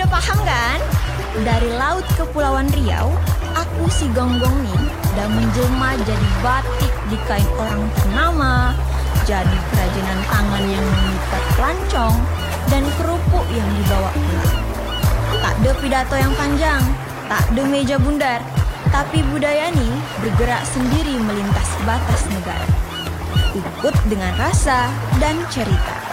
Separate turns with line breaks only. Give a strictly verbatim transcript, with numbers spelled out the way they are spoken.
udah paham kan? Dari laut Kepulauan Riau, aku si Gonggong nih dan menjelma jadi batik di kain orang ternama, jadi kerajinan tangan yang mengikat pelancong, dan kerupuk yang dibawa pulang. Tak ada pidato yang panjang, tak ada meja bundar, tapi budaya nih bergerak sendiri melintas batas negara. Ikut dengan rasa dan cerita.